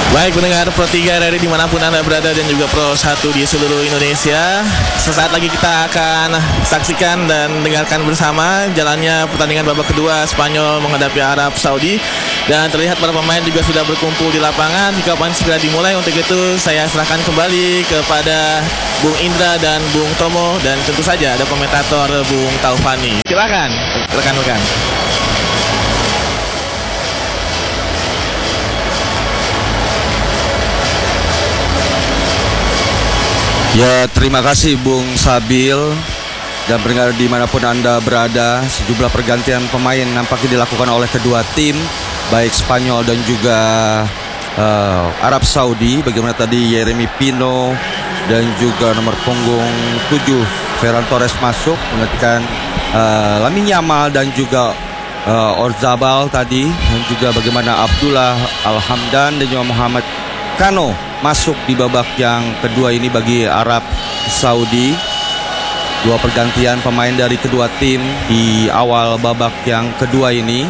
Baik pendengar Pro 3 RRI dimanapun Anda berada dan juga Pro 1 di seluruh Indonesia. Sesaat lagi kita akan saksikan dan dengarkan bersama jalannya pertandingan babak kedua Spanyol menghadapi Arab Saudi. Dan terlihat para pemain juga sudah berkumpul di lapangan. Kapan segera dimulai, untuk itu saya serahkan kembali kepada Bung Indra dan Bung Tomo. Dan tentu saja ada komentator Bung Taufani. Silakan rekan-rekan. Ya, terima kasih Bung Sabil. Dan pendengar dimanapun Anda berada, sejumlah pergantian pemain nampaknya dilakukan oleh kedua tim, baik Spanyol dan juga Arab Saudi. Bagaimana tadi Yeremy Pino dan juga nomor punggung 7 Ferran Torres masuk menggantikan Lamine Yamal dan juga Orzabal tadi, dan juga bagaimana Abdullah Alhamdan dan juga Muhammad Kano masuk di babak yang kedua ini bagi Arab Saudi. Dua pergantian pemain dari kedua tim di awal babak yang kedua ini.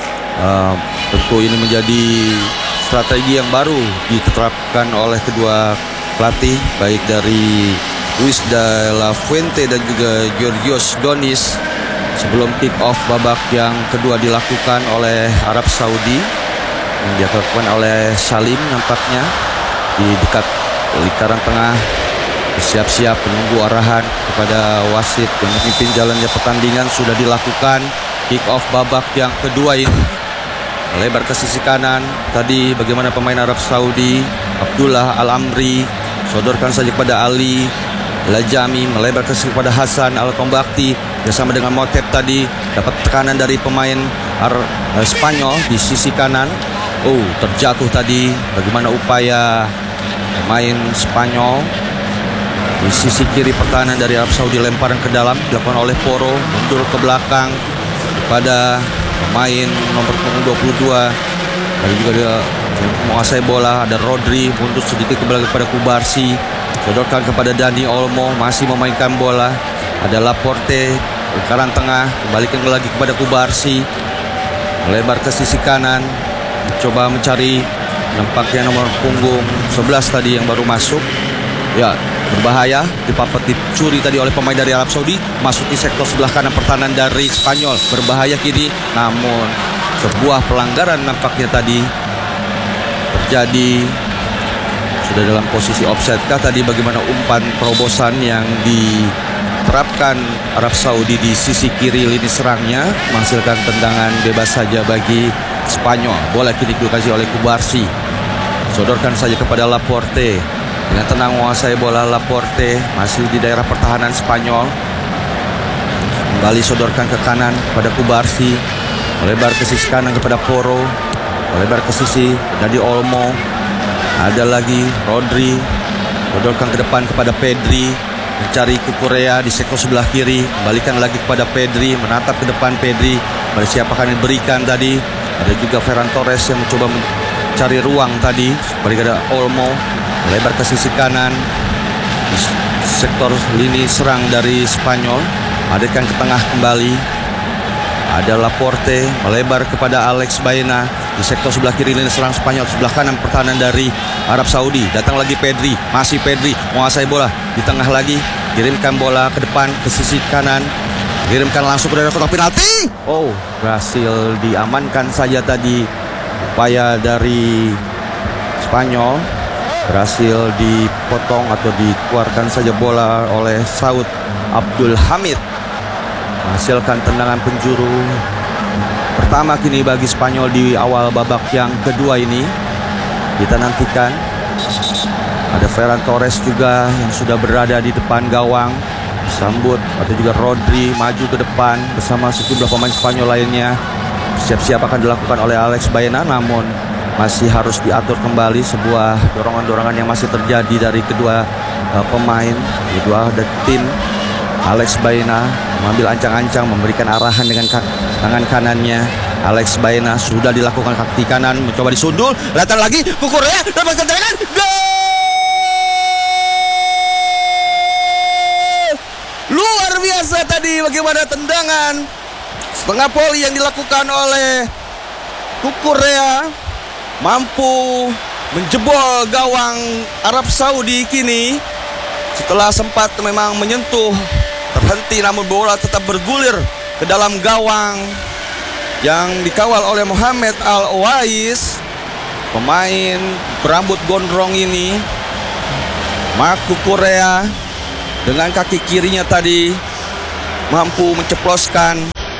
Tentu ini menjadi strategi yang baru diterapkan oleh kedua pelatih, baik dari Luis de la Fuente dan juga Georgios Donis, sebelum kick off babak yang kedua dilakukan oleh Arab Saudi, yang dilakukan oleh Salim nampaknya di dekat lingkaran tengah, siap-siap menunggu arahan kepada wasit yang memimpin jalannya pertandingan. Sudah dilakukan kick off babak yang kedua ini. Melebar ke sisi kanan tadi, bagaimana pemain Arab Saudi Abdullah Al-Amri sodorkan saja kepada Ali Lajami, melebar ke sisi kepada Hasan Al-Tombakti bersama dengan Motep tadi, dapat tekanan dari pemain Spanyol di sisi kanan. Terjatuh tadi, bagaimana upaya pemain Spanyol di sisi kiri pertahanan dari Arab Saudi, lemparan ke dalam dilakukan oleh Poro, mundur ke belakang pada pemain nomor punggung 22, dan juga dia menguasai bola. Ada Rodri, mundur sedikit ke belakang kepada Kubarsi, sodorkan kepada Dani Olmo, masih memainkan bola. Ada Laporte, lingkaran tengah, kembalikan lagi kepada Kubarsi, melebar ke sisi kanan, coba mencari nampaknya nomor punggung 11 tadi yang baru masuk. Ya, berbahaya, dipapat dicuri tadi oleh pemain dari Arab Saudi, masuk di sektor sebelah kanan pertahanan dari Spanyol. Berbahaya kini, namun sebuah pelanggaran nampaknya tadi terjadi. Sudah dalam posisi offside kah tadi, bagaimana umpan terobosan yang diterapkan Arab Saudi di sisi kiri lini serangnya menghasilkan tendangan bebas saja bagi Spanyol. Bola kini dikasih oleh Kubarsi, sodorkan saja kepada Laporte, dengan tenang menguasai bola. Laporte masih di daerah pertahanan Spanyol, kembali sodorkan ke kanan kepada Kubarsi, melebar ke sisi kanan kepada Poro, melebar ke sisi Dani Olmo, ada lagi Rodri, sodorkan ke depan kepada Pedri, mencari Kukurea di sektor sebelah kiri, kembalikan lagi kepada Pedri, menatap ke depan Pedri, pada siapa akan diberikan tadi. Ada juga Ferran Torres yang mencoba mencari ruang tadi, balik ada Olmo, melebar ke sisi kanan di sektor lini serang dari Spanyol, hadirkan ke tengah kembali. Ada Laporte, melebar kepada Alex Baena di sektor sebelah kiri lini serang Spanyol. Sebelah kanan pertahanan dari Arab Saudi, datang lagi Pedri, masih Pedri menguasai bola di tengah lagi, kirimkan bola ke depan ke sisi kanan, kirimkan langsung ke daerah kotak penalti. Berhasil diamankan saja tadi. Upaya dari Spanyol berhasil dipotong atau dikeluarkan saja bola oleh Saud Abdul Hamid, menghasilkan tendangan penjuru pertama kini bagi Spanyol di awal babak yang kedua ini. Kita nantikan. Ada Ferran Torres juga yang sudah berada di depan gawang, sambut. Atau juga Rodri maju ke depan bersama sejumlah pemain Spanyol lainnya. Siap-siap akan dilakukan oleh Alex Baena, namun masih harus diatur kembali. Sebuah dorongan-dorongan yang masih terjadi dari kedua pemain, kedua tim. Alex Baena mengambil ancang-ancang, memberikan arahan dengan tangan kanannya. Alex Baena sudah dilakukan kaki kanan, mencoba disundul, datang lagi Kukurea, dapatkan tendangan, gol! Luar biasa tadi bagaimana tendangan setengah voli yang dilakukan oleh Kukurea, mampu menjebol gawang Arab Saudi kini. Setelah sempat memang menyentuh, terhenti, namun bola tetap bergulir ke dalam gawang yang dikawal oleh Mohamed Al-Owais. Pemain berambut gondrong ini, Mark Cucurella, dengan kaki kirinya tadi mampu menceploskan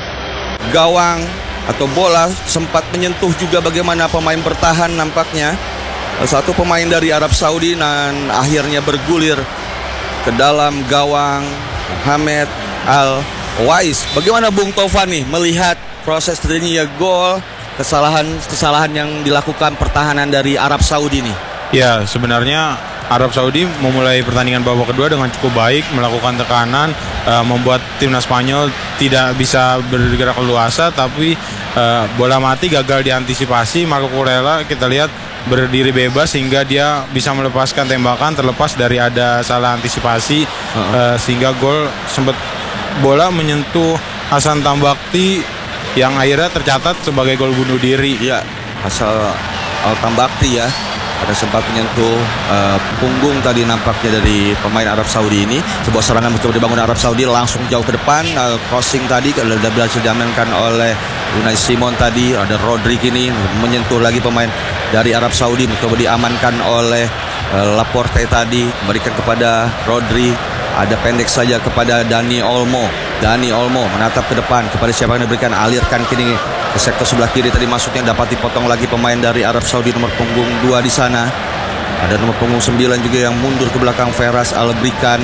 gawang atau bola, sempat menyentuh juga bagaimana pemain bertahan nampaknya. Satu pemain dari Arab Saudi dan akhirnya bergulir ke dalam gawang Mohamed Al-Owais. Bagaimana Bung Tovan nih melihat proses terjadinya gol, kesalahan yang dilakukan pertahanan dari Arab Saudi nih? Ya, sebenarnya Arab Saudi memulai pertandingan babak kedua dengan cukup baik, melakukan tekanan, membuat timnas Spanyol tidak bisa bergerak leluasa, tapi bola mati gagal diantisipasi. Marco Cucurella kita lihat berdiri bebas sehingga dia bisa melepaskan tembakan terlepas dari ada salah antisipasi, sehingga gol sempat bola menyentuh Hasan Tambakti yang akhirnya tercatat sebagai gol bunuh diri. Ya, Hasan Tambakti ya, ada sempat menyentuh punggung tadi nampaknya dari pemain Arab Saudi ini. Sebuah serangan mencoba dibangun Arab Saudi langsung jauh ke depan, crossing tadi sudah berhasil diamankan oleh Unai Simon tadi. Ada Rodri kini menyentuh lagi pemain dari Arab Saudi, mencoba diamankan oleh Laporte tadi, memberikan kepada Rodri. Ada pendek saja kepada Dani Olmo. Dani Olmo menatap ke depan kepada siapa yang diberikan, alirkan kini ke sektor sebelah kiri tadi, masuknya dapat dipotong lagi pemain dari Arab Saudi nomor punggung 2 di sana. Ada nomor punggung 9 juga yang mundur ke belakang, Feras Albrikan.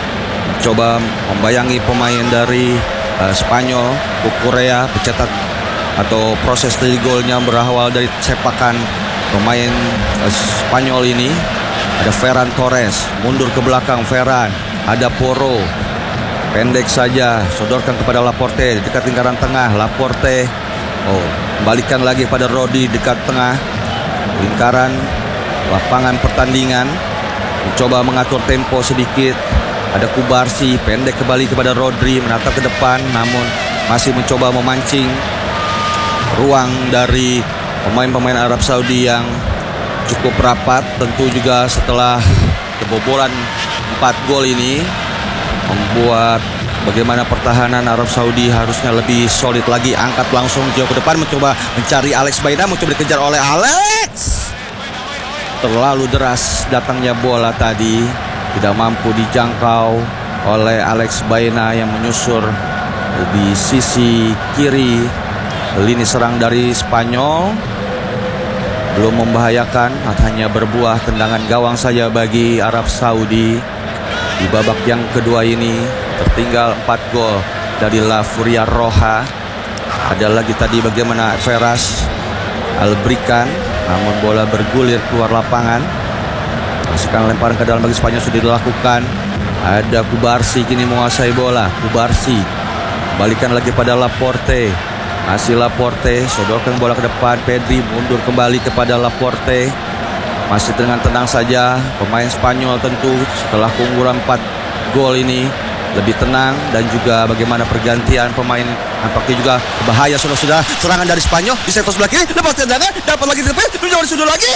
Coba membayangi pemain dari Spanyol, Cucurella bercetak atau proses dari golnya berawal dari sepakan pemain Spanyol ini. Ada Ferran Torres mundur ke belakang, Ferran. Ada Porro, pendek saja, sodorkan kepada Laporte dekat lingkaran tengah. Laporte kembalikan lagi pada Rodri dekat tengah lingkaran lapangan pertandingan, mencoba mengatur tempo sedikit. Ada Kubarsi, pendek kembali kepada Rodri, menatap ke depan namun masih mencoba memancing ruang dari pemain-pemain Arab Saudi yang cukup rapat. Tentu juga setelah kebobolan 4 gol ini membuat bagaimana pertahanan Arab Saudi harusnya lebih solid lagi. Angkat langsung jauh ke depan, mencoba mencari Alex Baena, mencoba dikejar oleh Alex. Terlalu deras datangnya bola tadi, tidak mampu dijangkau oleh Alex Baena yang menyusur di sisi kiri lini serang dari Spanyol. Belum membahayakan, hanya berbuah tendangan gawang saja bagi Arab Saudi. Di babak yang kedua ini tertinggal 4 gol dari La Furia Roja. Ada lagi tadi bagaimana Feras Albrikan, namun bola bergulir keluar lapangan. Masukkan lemparan ke dalam bagi Spanyol sudah dilakukan. Ada Kubarsi kini menguasai bola. Kubarsi balikan lagi pada Laporte. Masih Laporte, sodorkan bola ke depan. Pedri mundur kembali kepada Laporte. Masih dengan tenang saja pemain Spanyol tentu setelah keunggulan 4 gol ini lebih tenang, dan juga bagaimana pergantian pemain nampaknya juga bahaya. Sudah serangan dari Spanyol di sektor sebelah kiri, lepas tendangan, dapat lagi di depan, menjauh sudut lagi.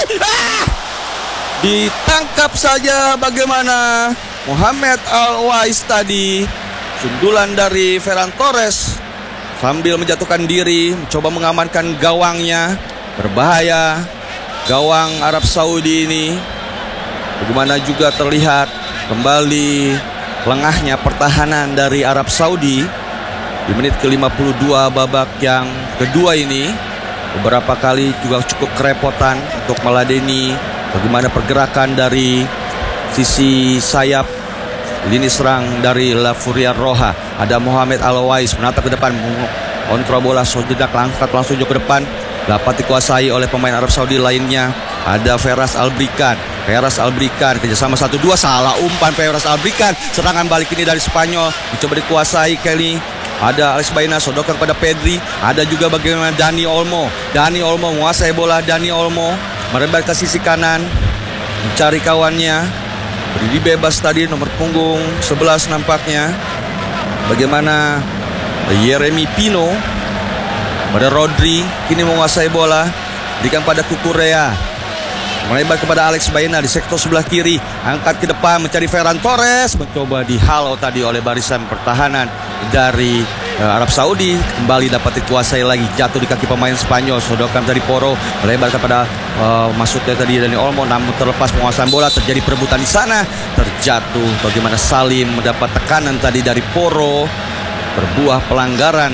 Ditangkap saja bagaimana Mohamed Al-Owais tadi. Sundulan dari Ferran Torres sambil menjatuhkan diri, mencoba mengamankan gawangnya. Berbahaya gawang Arab Saudi ini. Bagaimana juga terlihat kembali lengahnya pertahanan dari Arab Saudi di menit ke-52 babak yang kedua ini. Beberapa kali juga cukup kerepotan untuk meladeni bagaimana pergerakan dari sisi sayap lini serang dari La Furia Roja. Ada Mohamed Al-Owais menatap ke depan, kontrol bola, sejenak angkat langsung jauh ke depan, dapat dikuasai oleh pemain Arab Saudi lainnya. Ada Feras Albrikan. Feras Albrikan kerjasama 1-2, salah umpan Feras Albrikan. Serangan balik ini dari Spanyol mencoba dikuasai kali. Ada Alex Baena, sodorkan pada Pedri. Ada juga bagaimana Dani Olmo. Dani Olmo menguasai bola. Dani Olmo merebak ke sisi kanan, mencari kawannya. Berdiri bebas tadi nomor punggung 11 nampaknya. Bagaimana Yeremy Pino. Pada Rodri kini menguasai bola, berikan pada Cucurella. melebar kepada Alex Baena di sektor sebelah kiri, angkat ke depan mencari Ferran Torres, mencoba dihalau tadi oleh barisan pertahanan dari Arab Saudi. Kembali dapat dikuasai lagi, jatuh di kaki pemain Spanyol. Sodokan dari Porro melebar kepada maksudnya tadi Dani Olmo, namun terlepas penguasaan bola, terjadi perebutan di sana, terjatuh. Bagaimana Salim mendapat tekanan tadi dari Porro, berbuah pelanggaran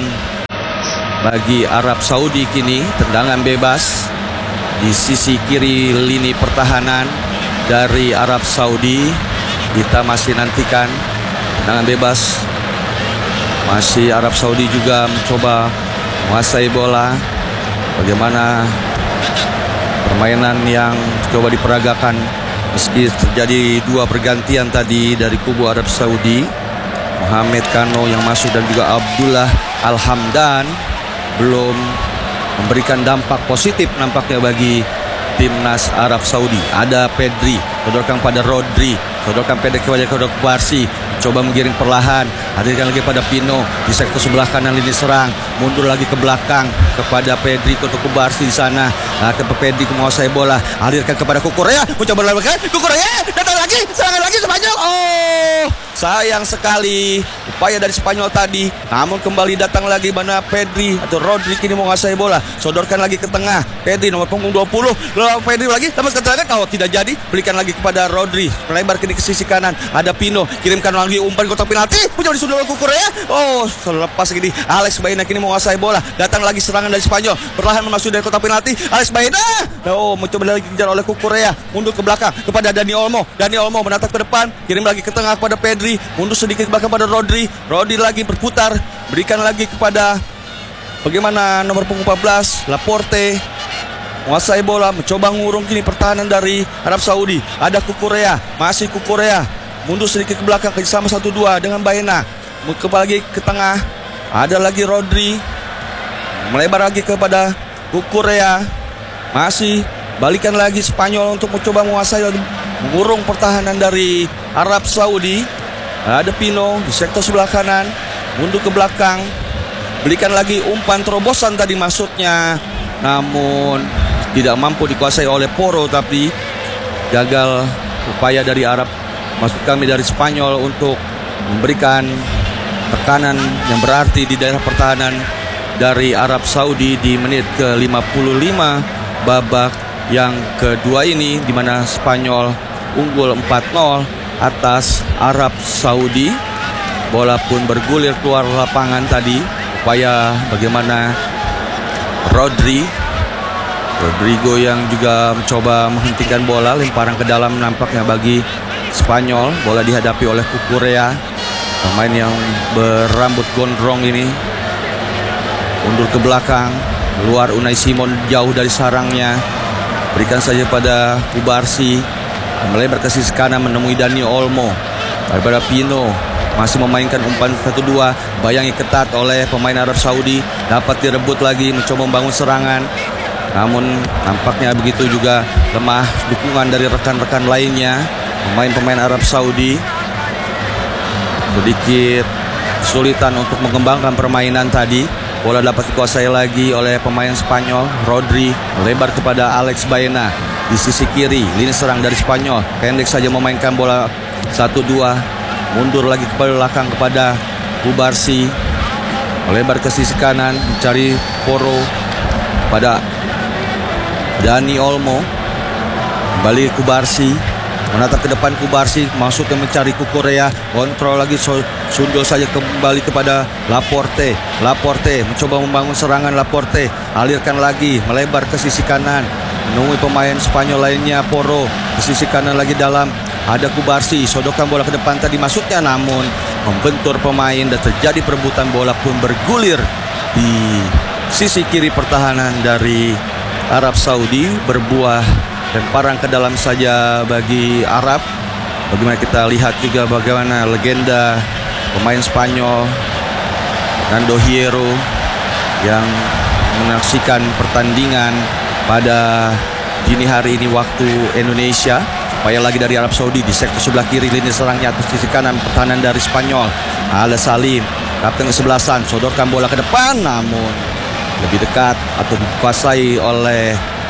bagi Arab Saudi. Kini tendangan bebas di sisi kiri lini pertahanan dari Arab Saudi. Kita masih nantikan tendangan bebas. Masih Arab Saudi juga mencoba menguasai bola. Bagaimana permainan yang coba diperagakan meski terjadi dua pergantian tadi dari kubu Arab Saudi. Mohamed Kano yang masuk dan juga Abdullah Al-Hamdan belum memberikan dampak positif nampaknya bagi timnas Arab Saudi. Ada Pedri, sodorkan pada Rodri, sodorkan pendek kepada Kodok Barsi, coba menggiring perlahan, hadirkan lagi pada Pino di sektor sebelah kanan lini serang, mundur lagi ke belakang kepada Pedri, Kodok Barsi di sana. Ke Pedri menguasai bola, hadirkan kepada Kukurea, mencoba melakukan Kukurea, datang lagi, serangan lagi Spanyol. Oh, sayang sekali upaya dari Spanyol tadi, namun kembali datang lagi mana Pedri atau Rodri kini menguasai bola, sodorkan lagi ke tengah. Pedri nomor punggung 20, Pedri lagi, tapi sekarang kalau tidak jadi, berikan lagi kepada Rodri, melebar kini ke sisi kanan. Ada Pino, kirimkan lagi umpan kotak penalti, mencoba disundul Kukurea. Oh, selepas gini Alex Baena kini menguasai bola, datang lagi serangan dari Spanyol, perlahan memasuki dari kotak penalti. Alex Baena, oh, mencoba lagi dikejar oleh Kukurea, mundur ke belakang kepada Dani Olmo. Dani Olmo menatap ke depan, kirim lagi ke tengah kepada Pedri, mundur sedikit ke belakang pada Rodri. Rodri lagi berputar, berikan lagi kepada bagaimana nomor punggung 14 Laporte, menguasai bola, mencoba ngurung kini pertahanan dari Arab Saudi. Ada Kukurea, masih Kukurea, mundur sedikit ke belakang sama 1-2 dengan Baena, kembali lagi ke tengah. Ada lagi Rodri, melebar lagi kepada Kukurea, masih balikan lagi Spanyol untuk mencoba menguasai, mengurung pertahanan dari Arab Saudi. Ada Pino di sektor sebelah kanan, mundur ke belakang, berikan lagi umpan terobosan tadi maksudnya, namun tidak mampu dikuasai oleh Porro, tapi gagal upaya dari Arab, maksud kami dari Spanyol, untuk memberikan tekanan yang berarti di daerah pertahanan dari Arab Saudi di menit ke-55 babak yang kedua ini, di mana Spanyol unggul 4-0 atas Arab Saudi. Bola pun bergulir keluar lapangan tadi. Upaya bagaimana Rodrigo yang juga mencoba menghentikan bola, lemparan ke dalam nampaknya bagi Spanyol. Bola dihadapi oleh Kukurea, pemain yang berambut gondrong ini, mundur ke belakang, keluar Unai Simon jauh dari sarangnya, berikan saja pada Kubarsi, melebar ke sisi kanan menemui Dani Olmo. Daripada Pino masih memainkan umpan 1-2, bayangi ketat oleh pemain Arab Saudi, dapat direbut lagi, mencoba membangun serangan, namun nampaknya begitu juga lemah dukungan dari rekan-rekan lainnya. Pemain-pemain Arab Saudi sedikit kesulitan untuk mengembangkan permainan tadi. Bola dapat dikuasai lagi oleh pemain Spanyol. Rodri melebar kepada Alex Baena di sisi kiri, lini serang dari Spanyol, pendek saja memainkan bola 1-2, mundur lagi ke belakang kepada Kubarsi, melebar ke sisi kanan mencari Porro pada Dani Olmo, kembali Kubarsi, menatap ke depan Kubarsi, masuk ke mencari Kukurea, kontrol lagi, sundul saja kembali kepada Laporte. Laporte mencoba membangun serangan. Laporte alirkan lagi, melebar ke sisi kanan, menunggu pemain Spanyol lainnya. Porro ke sisi kanan lagi dalam, ada Kubarsi, sodokkan bola ke depan tadi maksudnya, namun membentur pemain dan terjadi perebutan. Bola pun bergulir di sisi kiri pertahanan dari Arab Saudi, berbuah lemparan ke dalam saja bagi Arab. Bagaimana kita lihat juga bagaimana legenda pemain Spanyol Nando Hierro yang menyaksikan pertandingan pada dini hari ini waktu Indonesia. Upaya lagi dari Arab Saudi di sektor sebelah kiri lini serangnya, atas sisi kanan pertahanan dari Spanyol. Ala Salim, kapten ke-11, sodorkan bola ke depan, namun lebih dekat atau dikuasai oleh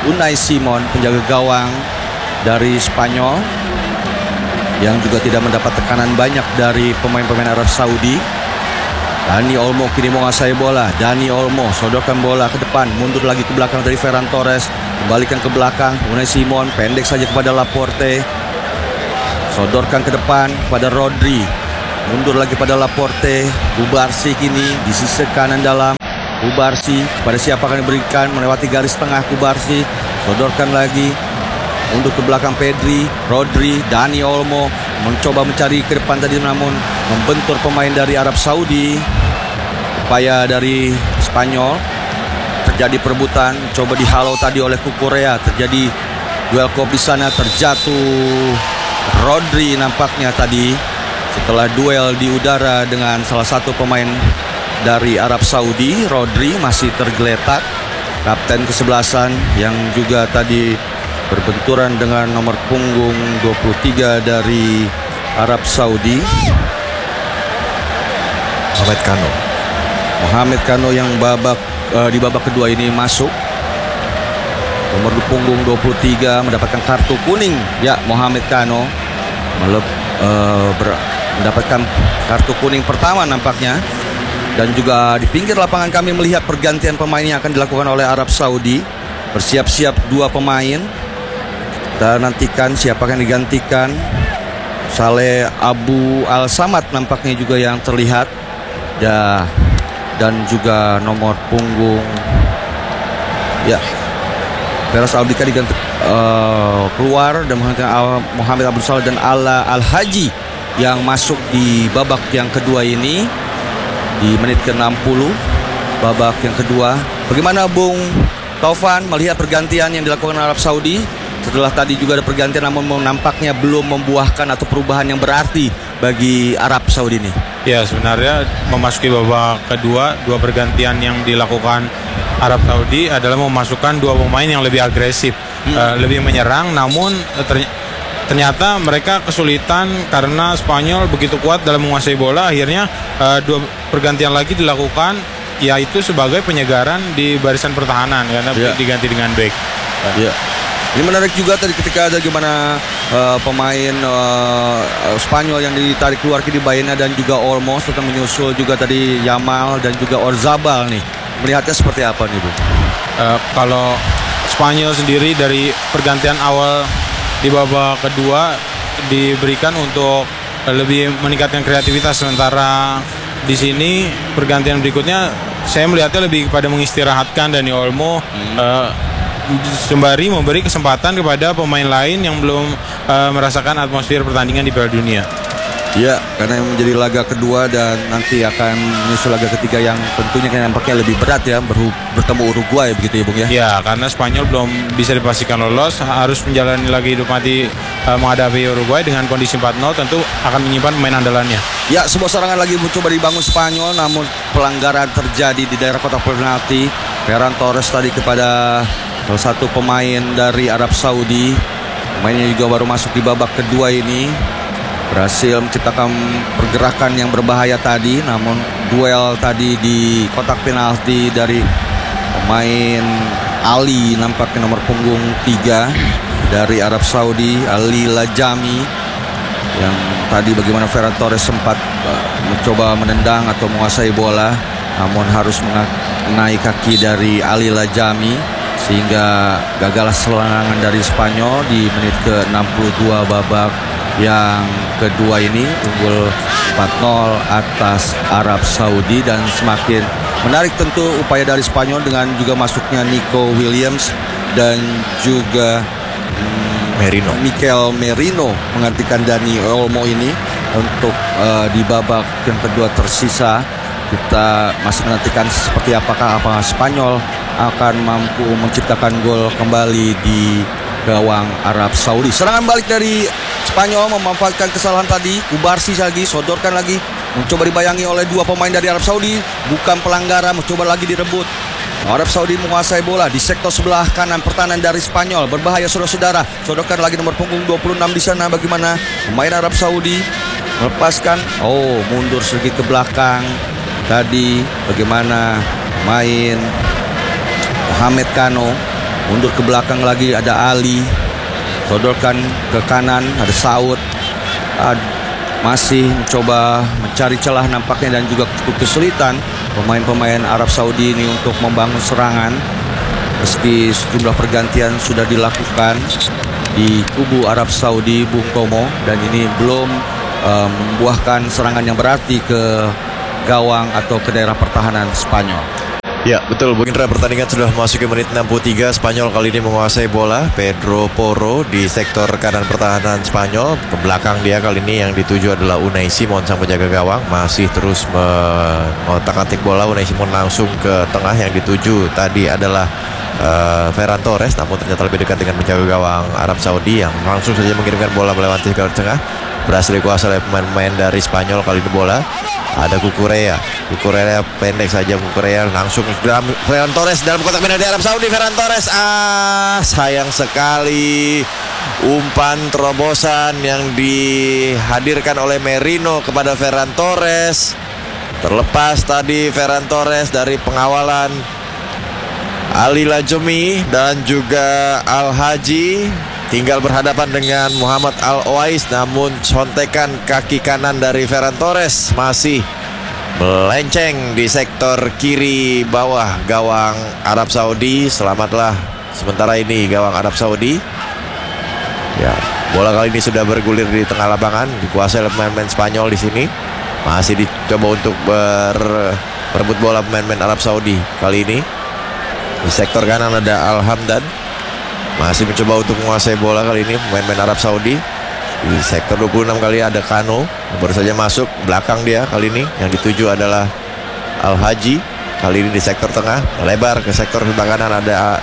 Unai Simon, penjaga gawang dari Spanyol, yang juga tidak mendapat tekanan banyak dari pemain-pemain Arab Saudi. Dani Olmo kini menguasai bola. Dani Olmo sodorkan bola ke depan, mundur lagi ke belakang dari Ferran Torres, kembalikan ke belakang. Unai Simon pendek saja kepada Laporte, sodorkan ke depan pada Rodri, mundur lagi pada Laporte. Kubarsi kini di sisi kanan dalam. Kubarsi kepada siapa akan diberikan, melewati garis tengah. Kubarsi sodorkan lagi, mundur ke belakang Pedri, Rodri, Dani Olmo mencoba mencari ke depan tadi, namun membentur pemain dari Arab Saudi. Upaya dari Spanyol, terjadi perebutan, coba dihalau tadi oleh Kukurea, terjadi duel kop di sana, terjatuh Rodri nampaknya tadi setelah duel di udara dengan salah satu pemain dari Arab Saudi. Rodri masih tergeletak, kapten kesebelasan yang juga tadi berbenturan dengan nomor punggung 23 dari Arab Saudi, Mohamed Kano yang di babak kedua ini masuk. Nomor punggung 23 mendapatkan kartu kuning. Ya, Mohamed Kano mendapatkan kartu kuning pertama nampaknya. Dan juga di pinggir lapangan kami melihat pergantian pemain yang akan dilakukan oleh Arab Saudi. Bersiap-siap dua pemain. Kita nantikan siapa akan digantikan. Saleh Abu Al-Samad nampaknya juga yang terlihat. Ya, dan juga nomor punggung Feras Aldika diganti keluar, dan Muhammad Abdul Salah dan Ala Al-Haji yang masuk di babak yang kedua ini di menit ke-60 babak yang kedua. Bagaimana Bung Taufan melihat pergantian yang dilakukan Arab Saudi? Setelah tadi juga ada pergantian, namun nampaknya belum membuahkan atau perubahan yang berarti bagi Arab Saudi ini. Ya, sebenarnya memasuki babak kedua, dua pergantian yang dilakukan Arab Saudi adalah memasukkan dua pemain yang lebih agresif, lebih menyerang. Namun ternyata mereka kesulitan karena Spanyol begitu kuat dalam menguasai bola. Akhirnya dua pergantian lagi dilakukan, yaitu sebagai penyegaran di barisan pertahanan karena diganti dengan back. Ini menarik juga tadi ketika ada gimana pemain Spanyol yang ditarik keluar di Baena dan juga Olmo, serta menyusul juga tadi Yamal dan juga Orzabal nih. Melihatnya seperti apa nih, Bu? Kalau Spanyol sendiri dari pergantian awal di babak kedua diberikan untuk lebih meningkatkan kreativitas, sementara di sini pergantian berikutnya saya melihatnya lebih kepada mengistirahatkan Dani Olmo, sembari memberi kesempatan kepada pemain lain yang belum merasakan atmosfer pertandingan di Piala Dunia. Ya, karena yang menjadi laga kedua dan nanti akan menyusul laga ketiga yang tentunya kan nampaknya lebih berat ya, bertemu Uruguay begitu ya, Bung ya? Ya, karena Spanyol belum bisa dipastikan lolos, harus menjalani lagi hidup mati menghadapi Uruguay dengan kondisi 4-0, tentu akan menyimpan pemain andalannya. Ya, sebuah serangan lagi mencoba dibangun Spanyol, namun pelanggaran terjadi di daerah kotak penalti. Ferran Torres tadi kepada salah satu pemain dari Arab Saudi. Pemainnya juga baru masuk di babak kedua ini, berhasil menciptakan pergerakan yang berbahaya tadi, namun duel tadi di kotak penalti dari pemain Ali, nampaknya nomor punggung 3 dari Arab Saudi, Ali Lajami, yang tadi bagaimana Ferran Torres sempat mencoba menendang atau menguasai bola, namun harus mengenai kaki dari Ali Lajami sehingga gagal serangan dari Spanyol di menit ke-62 babak yang kedua ini, unggul 4-0 atas Arab Saudi. Dan semakin menarik tentu upaya dari Spanyol dengan juga masuknya Nico Williams dan juga Mikel Merino menggantikan Dani Olmo ini untuk di babak yang kedua tersisa. Kita masih menantikan seperti apakah Spanyol akan mampu menciptakan gol kembali di gawang Arab Saudi. Serangan balik dari Spanyol memanfaatkan kesalahan tadi. Kubarsi lagi, sodorkan lagi, mencoba dibayangi oleh dua pemain dari Arab Saudi. Bukan pelanggaran, mencoba lagi direbut. Arab Saudi menguasai bola di sektor sebelah kanan pertahanan dari Spanyol. Berbahaya saudara-saudara. Sodorkan lagi nomor punggung 26 di sana. Bagaimana pemain Arab Saudi melepaskan? Mundur sedikit ke belakang. Tadi bagaimana main Mohamed Kano Mundur ke belakang lagi ada Ali. Sodorkan ke kanan ada Saud. Masih mencoba mencari celah nampaknya dan juga cukup kesulitan pemain-pemain Arab Saudi ini untuk membangun serangan. Meski sejumlah pergantian sudah dilakukan di kubu Arab Saudi, Bung Tomo, dan ini belum membuahkan serangan yang berarti ke gawang atau ke daerah pertahanan Spanyol. Ya betul Bung Indra, pertandingan sudah memasuki menit 63. Spanyol kali ini menguasai bola. Pedro Porro di sektor kanan pertahanan Spanyol. Ke belakang dia kali ini yang dituju adalah Unai Simon sang penjaga gawang. Masih terus mengotak-atik bola. Unai Simon langsung ke tengah, yang dituju tadi adalah Ferran Torres. Namun ternyata lebih dekat dengan penjaga gawang Arab Saudi yang langsung saja mengirimkan bola melewati garis tengah. Berhasil dikuasai oleh pemain-pemain dari Spanyol kali ini bola. Ada Cucurella pendek saja. Cucurella langsung Ferran Torres dalam kotak penalti Arab Saudi. Ferran Torres sayang sekali umpan terobosan yang dihadirkan oleh Merino kepada Ferran Torres. Terlepas tadi Ferran Torres dari pengawalan Ali Lajemi dan juga Al Haji. Tinggal berhadapan dengan Muhammad Al-Owais, namun contekan kaki kanan dari Ferran Torres masih melenceng di sektor kiri bawah gawang Arab Saudi. Selamatlah sementara ini gawang Arab Saudi. Ya, bola kali ini sudah bergulir di tengah lapangan, dikuasai oleh pemain-pemain Spanyol di sini. Masih dicoba untuk berebut bola pemain-pemain Arab Saudi kali ini. Di sektor kanan ada Al-Hamdan. Masih mencoba untuk menguasai bola kali ini pemain-pemain Arab Saudi. Di sektor 26 kali ada Kano, baru saja masuk. Belakang dia kali ini yang dituju adalah Al Haji. Kali ini di sektor tengah, lebar ke sektor sebelah kanan ada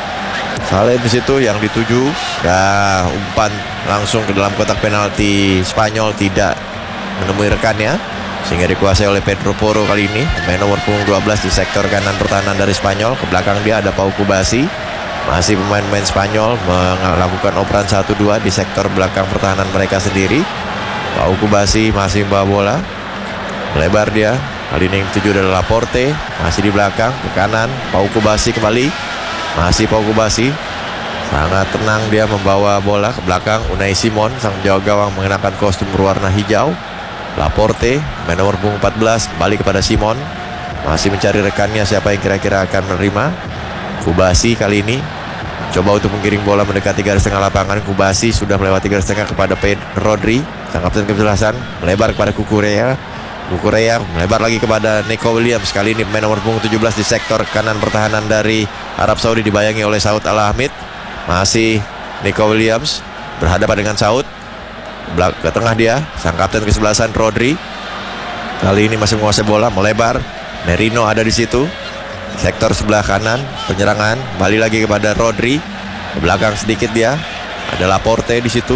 Saleh di situ yang dituju. Ya, umpan langsung ke dalam kotak penalti Spanyol, tidak menemui rekannya sehingga dikuasai oleh Pedro Porro kali ini. Pemain nomor punggung 12 di sektor kanan pertahanan dari Spanyol. Ke belakang dia ada Pau Kubasi. Masih pemain-pemain Spanyol melakukan operan 1-2 di sektor belakang pertahanan mereka sendiri. Pau Kubasi masih membawa bola. Melebar dia. Kali ini yang dituju adalah Laporte. Masih di belakang, ke kanan. Pau Kubasi kembali. Masih Pau Kubasi. Sangat tenang dia membawa bola ke belakang. Unai Simon, sang penjaga gawang mengenakan kostum berwarna hijau. Laporte, main nomor punggung 14, kembali kepada Simon. Masih mencari rekannya siapa yang kira-kira akan menerima. Kubasi kali ini coba untuk menggiring bola mendekati garis tengah lapangan. Kubasi sudah melewati garis tengah kepada Rodri, sang kapten kesebelasan. Melebar kepada Cucurella. Melebar lagi kepada Nico Williams. Kali ini pemain nomor punggung 17 di sektor kanan pertahanan dari Arab Saudi dibayangi oleh Saud Al-Hamid. Masih Nico Williams berhadapan dengan Saud. Ke tengah dia, sang kapten kesebelasan Rodri. Kali ini masih menguasai bola, melebar. Merino ada di situ. Sektor sebelah kanan penyerangan, balik lagi kepada Rodri. Ke belakang sedikit dia, ada Laporte di situ.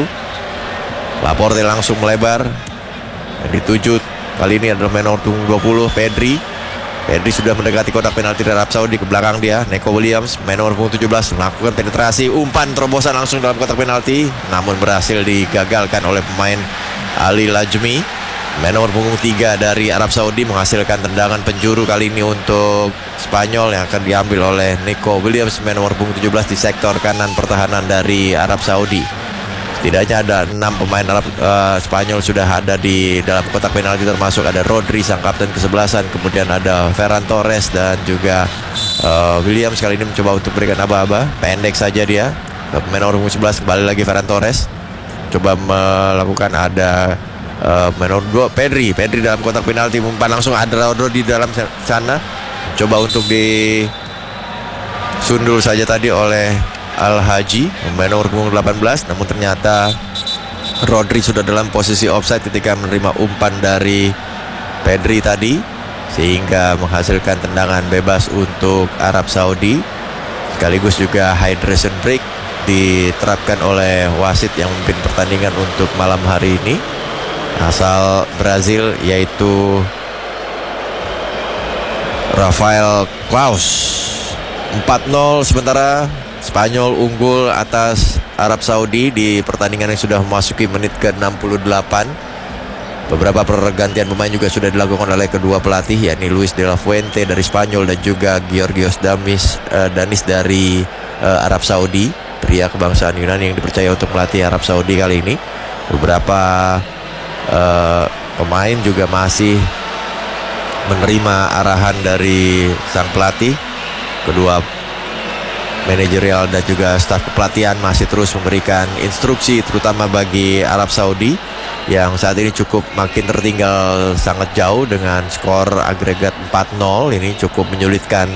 Laporte langsung melebar. Yang dituju kali ini adalah main nomor 20 Pedri. Pedri sudah mendekati kotak penalti dari Arab Saudi. Ke belakang dia Nico Williams, main nomor 17, melakukan penetrasi, umpan terobosan langsung dalam kotak penalti, namun berhasil digagalkan oleh pemain Ali Lajmi. Main nomor punggung 3 dari Arab Saudi menghasilkan tendangan penjuru kali ini untuk Spanyol yang akan diambil oleh Nico Williams, main nomor punggung 17 di sektor kanan pertahanan dari Arab Saudi. Setidaknya ada 6 pemain Spanyol sudah ada di dalam kotak penalti, termasuk ada Rodri sang kapten kesebelasan, kemudian ada Ferran Torres dan juga Williams kali ini mencoba untuk berikan aba-aba. Pendek saja dia. Pemain nomor punggung 11 kembali lagi Ferran Torres. Coba melakukan ada menurut gue Pedri dalam kotak penalti, umpan langsung ada Rodri di dalam sana, coba untuk disundul saja tadi oleh Al Haji, pemain nomor punggung 18, namun ternyata Rodri sudah dalam posisi offside ketika menerima umpan dari Pedri tadi, sehingga menghasilkan tendangan bebas untuk Arab Saudi. Sekaligus juga hydration break diterapkan oleh wasit yang memimpin pertandingan untuk malam hari ini, asal Brazil, yaitu Rafael Claus. 4-0 sementara Spanyol unggul atas Arab Saudi di pertandingan yang sudah memasuki menit ke-68. Beberapa pergantian pemain juga sudah dilakukan oleh kedua pelatih, yakni Luis de la Fuente dari Spanyol dan juga Georgios Danis dari Arab Saudi, pria kebangsaan Yunani yang dipercaya untuk melatih Arab Saudi kali ini. Beberapa pemain juga masih menerima arahan dari sang pelatih. Kedua manajerial dan juga staf kepelatihan masih terus memberikan instruksi, terutama bagi Arab Saudi yang saat ini cukup makin tertinggal sangat jauh dengan skor agregat 4-0. Ini cukup menyulitkan